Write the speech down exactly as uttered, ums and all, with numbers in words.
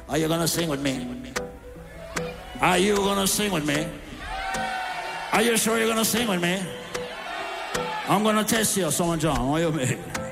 Are you gonna sing with me? Are you gonna sing with me? Are you sure you're gonna sing with me? I'm gonna test you, Son John. Are you with me?